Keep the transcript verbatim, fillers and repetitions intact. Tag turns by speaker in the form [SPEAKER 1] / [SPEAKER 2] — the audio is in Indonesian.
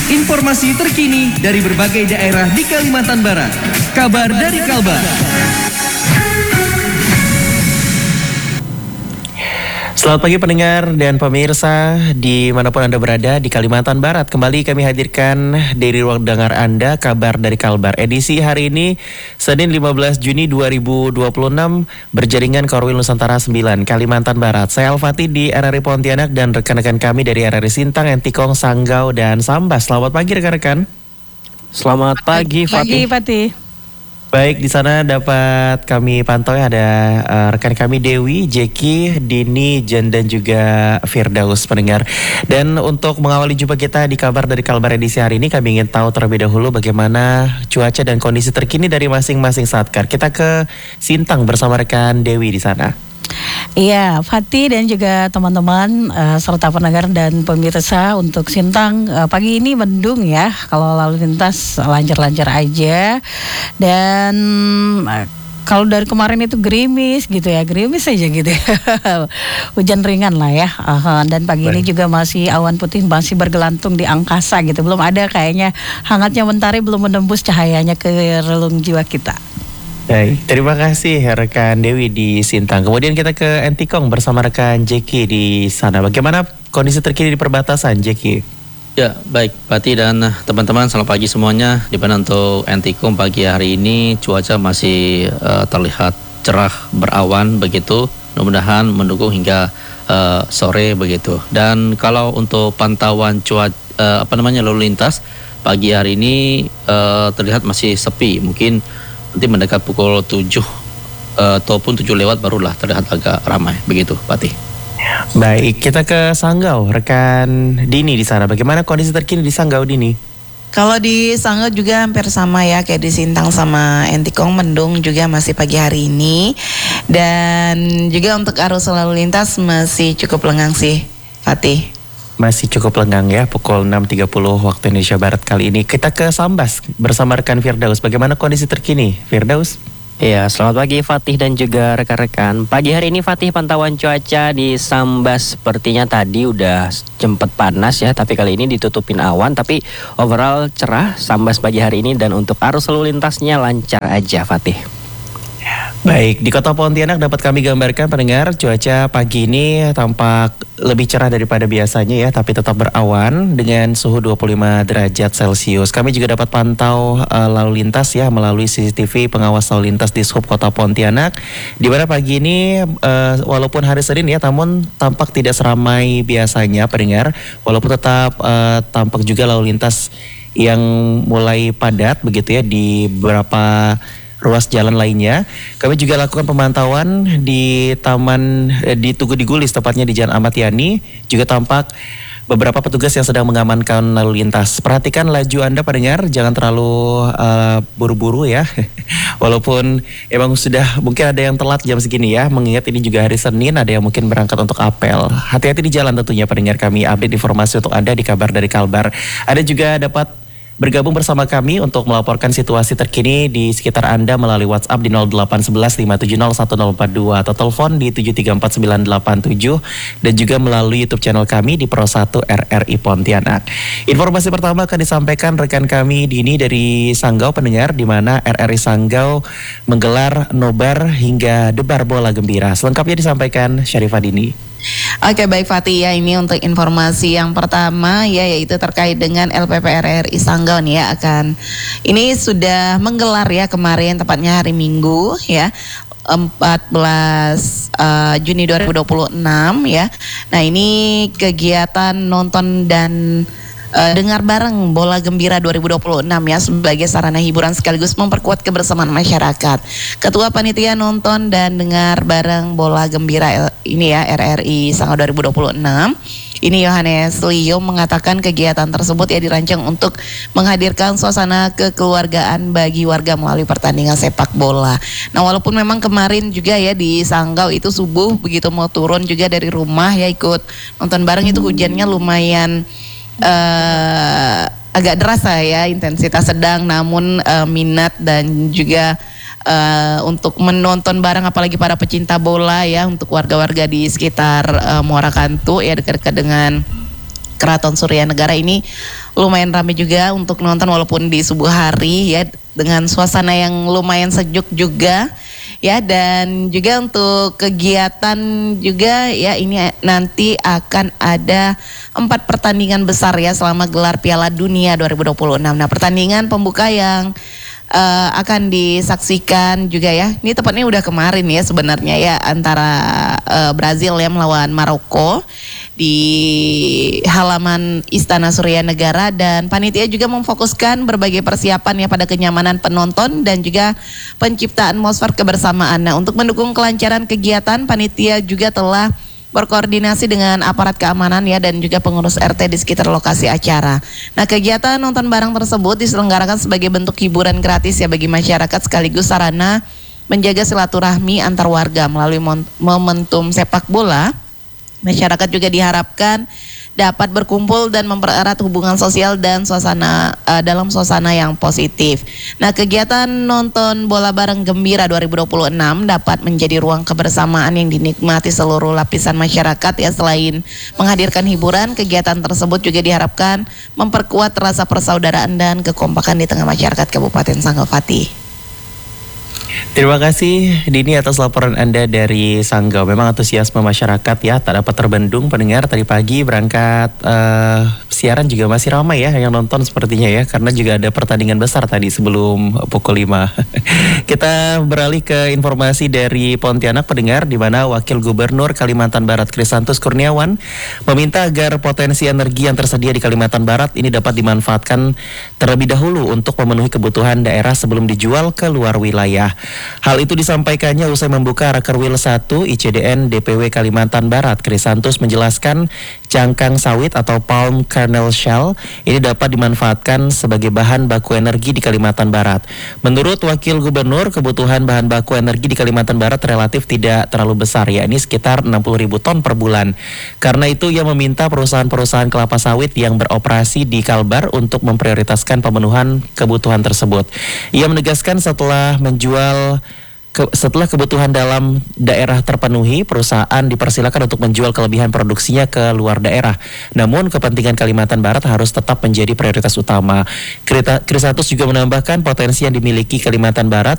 [SPEAKER 1] Informasi terkini dari berbagai daerah di Kalimantan Barat. Kabar dari Kalbar.
[SPEAKER 2] Selamat pagi pendengar dan pemirsa dimanapun Anda berada di Kalimantan Barat. Kembali kami hadirkan dari ruang dengar Anda kabar dari Kalbar. Edisi hari ini Senin lima belas Juni dua ribu dua puluh enam berjaringan Korwil Nusantara sembilan Kalimantan Barat. Saya Alfati di R R I Pontianak dan rekan-rekan kami dari R R I Sintang, Entikong, Sanggau, dan Sambas. Selamat pagi rekan-rekan.
[SPEAKER 3] Selamat pagi Fatih.
[SPEAKER 4] Pagi Fatih.
[SPEAKER 2] Baik, di sana dapat kami pantau ya, ada uh, rekan kami Dewi, Jeki, Dini, Jen dan juga Firdaus pendengar. Dan untuk mengawali jumpa kita di kabar dari Kalbar edisi hari ini, kami ingin tahu terlebih dahulu bagaimana cuaca dan kondisi terkini dari masing-masing Satkar. Kita ke Sintang bersama rekan Dewi di sana.
[SPEAKER 4] Iya, Fatih dan juga teman-teman uh, serta pendengar dan pemirsa untuk Sintang uh, pagi ini mendung ya, kalau lalu lintas lancar-lancar aja dan uh, kalau dari kemarin itu gerimis gitu ya, gerimis aja gitu ya. Hujan ringan lah ya. Uh, dan pagi Baik. ini juga masih awan putih masih bergelantung di angkasa gitu. Belum ada kayaknya hangatnya mentari belum menembus cahayanya ke relung jiwa kita.
[SPEAKER 2] Baik, terima kasih rekan Dewi di Sintang. Kemudian kita ke Entikong bersama rekan Jeki di sana. Bagaimana kondisi terkini di perbatasan, Jeki?
[SPEAKER 3] Ya, baik, Pati dan teman-teman, selamat pagi semuanya. Di mana untuk Entikong pagi hari ini cuaca masih uh, terlihat cerah berawan begitu. Mudah-mudahan mendukung hingga uh, sore begitu. Dan kalau untuk pantauan cuaca uh, apa namanya lalu lintas pagi hari ini uh, terlihat masih sepi. Mungkin nanti mendekat pukul tujuh uh, ataupun tujuh lewat barulah terlihat agak ramai begitu, Patih.
[SPEAKER 2] Baik, kita ke Sanggau, rekan Dini di sana. Bagaimana kondisi terkini di Sanggau, Dini?
[SPEAKER 5] Kalau di Sanggau juga hampir sama ya kayak di Sintang sama Entikong, mendung juga masih pagi hari ini. Dan juga untuk arus lalu lintas masih cukup lengang sih, Fatih.
[SPEAKER 2] Masih cukup lengang ya, pukul enam tiga puluh waktu Indonesia Barat kali ini. Kita ke Sambas bersama rekan Firdaus. Bagaimana kondisi terkini, Firdaus?
[SPEAKER 6] Iya, selamat pagi Fatih dan juga rekan-rekan. Pagi hari ini Fatih, pantauan cuaca di Sambas sepertinya tadi udah sempat panas ya, tapi kali ini ditutupin awan. Tapi overall cerah Sambas pagi hari ini, dan untuk arus lalu lintasnya lancar aja, Fatih.
[SPEAKER 2] Baik, di Kota Pontianak dapat kami gambarkan pendengar, cuaca pagi ini tampak lebih cerah daripada biasanya ya, tapi tetap berawan dengan suhu dua puluh lima derajat Celcius. Kami juga dapat pantau uh, lalu lintas ya melalui C C T V pengawas lalu lintas di Sub Kota Pontianak, di mana pagi ini uh, walaupun hari Senin ya, namun tampak tidak seramai biasanya pendengar, walaupun tetap uh, tampak juga lalu lintas yang mulai padat begitu ya di beberapa ruas jalan lainnya. Kami juga lakukan pemantauan di Taman eh, di Tugu di Gulis, tepatnya di Jalan Ahmad Yani. Juga tampak beberapa petugas yang sedang mengamankan lalu lintas. Perhatikan laju Anda pendengar, jangan terlalu uh, buru-buru ya. Walaupun emang sudah mungkin ada yang telat jam segini ya, mengingat ini juga hari Senin, ada yang mungkin berangkat untuk apel. Hati-hati di jalan tentunya pendengar, kami update informasi untuk Anda di kabar dari Kalbar. Ada juga dapat bergabung bersama kami untuk melaporkan situasi terkini di sekitar Anda melalui WhatsApp di nol delapan satu satu lima tujuh nol satu nol empat dua atau telepon di tujuh tiga empat sembilan delapan tujuh, dan juga melalui YouTube channel kami di Pro satu R R I Pontianak. Informasi pertama akan disampaikan rekan kami Dini dari Sanggau pendengar, di mana R R I Sanggau menggelar nobar hingga debar bola gembira. Selengkapnya disampaikan Syarifah Dini.
[SPEAKER 5] Oke, baik Fatih ya, ini untuk informasi yang pertama ya, yaitu terkait dengan L P P R R I Sanggau nih ya, akan ini sudah menggelar ya kemarin, tepatnya hari Minggu ya, empat belas uh, Juni dua ribu dua puluh enam ya. Nah, ini kegiatan nonton dan Uh, dengar bareng bola gembira dua ribu dua puluh enam ya, sebagai sarana hiburan sekaligus memperkuat kebersamaan masyarakat. Ketua Panitia Nonton dan Dengar Bareng Bola Gembira ini ya, R R I Sanggau dua ribu dua puluh enam, ini Yohanes Leo mengatakan kegiatan tersebut ya dirancang untuk menghadirkan suasana kekeluargaan bagi warga melalui pertandingan sepak bola. Nah, walaupun memang kemarin juga ya di Sanggau itu subuh begitu mau turun juga dari rumah ya ikut nonton bareng, itu hujannya lumayan Uh, agak deras ya, intensitas sedang, namun uh, minat dan juga uh, untuk menonton bareng, apalagi para pecinta bola ya, untuk warga-warga di sekitar uh, Muara Kantu ya, dekat-dekat dengan Keraton Surya Negara ini lumayan ramai juga untuk nonton walaupun di subuh hari ya, dengan suasana yang lumayan sejuk juga ya. Dan juga untuk kegiatan juga ya, ini nanti akan ada empat pertandingan besar ya selama gelar Piala Dunia dua ribu dua puluh enam. Nah, pertandingan pembuka yang uh, akan disaksikan juga ya, ini tepatnya udah kemarin ya sebenarnya ya, antara uh, Brazil ya melawan Maroko di halaman Istana Surya Negara. Dan panitia juga memfokuskan berbagai persiapan ya pada kenyamanan penonton dan juga penciptaan atmosfer kebersamaan. Nah, untuk mendukung kelancaran kegiatan, panitia juga telah berkoordinasi dengan aparat keamanan ya dan juga pengurus R T di sekitar lokasi acara. Nah, kegiatan nonton bareng tersebut diselenggarakan sebagai bentuk hiburan gratis ya bagi masyarakat, sekaligus sarana menjaga silaturahmi antar warga melalui momentum sepak bola. Masyarakat juga diharapkan dapat berkumpul dan mempererat hubungan sosial dan suasana uh, dalam suasana yang positif. Nah, kegiatan nonton bola bareng gembira dua ribu dua puluh enam dapat menjadi ruang kebersamaan yang dinikmati seluruh lapisan masyarakat ya. Selain menghadirkan hiburan, kegiatan tersebut juga diharapkan memperkuat rasa persaudaraan dan kekompakan di tengah masyarakat Kabupaten Sanggau, Fatih.
[SPEAKER 2] Terima kasih Dini atas laporan Anda dari Sanggau. Memang antusiasme masyarakat ya tak dapat terbendung. Pendengar tadi pagi berangkat uh, siaran juga masih ramai ya yang nonton sepertinya ya, karena juga ada pertandingan besar tadi sebelum pukul lima. Kita beralih ke informasi dari Pontianak, pendengar, di mana Wakil Gubernur Kalimantan Barat Krisantus Kurniawan meminta agar potensi energi yang tersedia di Kalimantan Barat ini dapat dimanfaatkan terlebih dahulu untuk memenuhi kebutuhan daerah sebelum dijual ke luar wilayah. Hal itu disampaikannya usai membuka Rakerwil satu I C D N D P W Kalimantan Barat. Krisantus menjelaskan cangkang sawit atau palm kernel shell ini dapat dimanfaatkan sebagai bahan baku energi di Kalimantan Barat. Menurut Wakil Gubernur, kebutuhan bahan baku energi di Kalimantan Barat relatif tidak terlalu besar, yakni sekitar enam puluh ribu ton per bulan. Karena itu ia meminta perusahaan-perusahaan kelapa sawit yang beroperasi di Kalbar untuk memprioritaskan pemenuhan kebutuhan tersebut. Ia menegaskan setelah menjual Ke, setelah kebutuhan dalam daerah terpenuhi, perusahaan dipersilakan untuk menjual kelebihan produksinya ke luar daerah. Namun kepentingan Kalimantan Barat harus tetap menjadi prioritas utama. Krisantus juga menambahkan potensi yang dimiliki Kalimantan Barat